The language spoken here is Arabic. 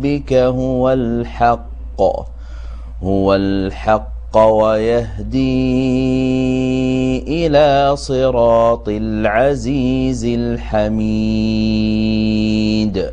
ربك هو الحق ويهدي إلى صراط العزيز الحميد.